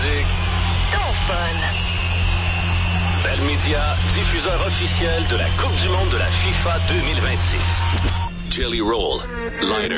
musique. ton fun. Bell Media, diffuseur officiel de la Coupe du monde de la FIFA 2026. Jelly Roll, Lighter,